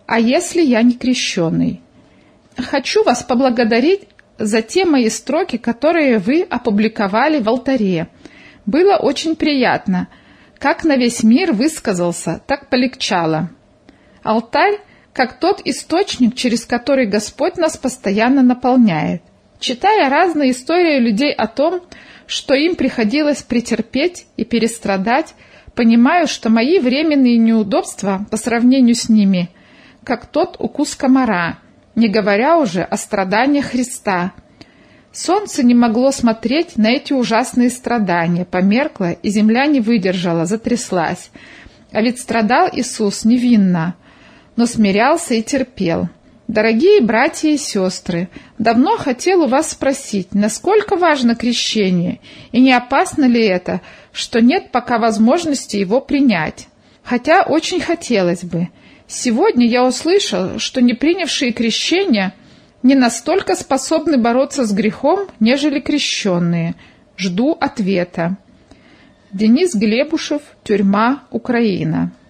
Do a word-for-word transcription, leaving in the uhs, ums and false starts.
А если я не крещеный? Хочу вас поблагодарить за те мои строки, которые вы опубликовали в алтаре. Было очень приятно. Как на весь мир высказался, так полегчало. Алтарь, как тот источник, через который Господь нас постоянно наполняет. Читая разные истории людей о том, что им приходилось претерпеть и перестрадать, понимаю, что мои временные неудобства по сравнению с ними, как тот укус комара, не говоря уже о страданиях Христа. Солнце не могло смотреть на эти ужасные страдания, померкло, и земля не выдержала, затряслась. А ведь страдал Иисус невинно, но смирялся и терпел. Дорогие братья и сестры, давно хотел у вас спросить, насколько важно крещение, и не опасно ли это, что нет пока возможности его принять? Хотя очень хотелось бы. Сегодня я услышал, что не принявшие крещение не настолько способны бороться с грехом, нежели крещенные. Жду ответа. Денис Глебушев, тюрьма, Украина.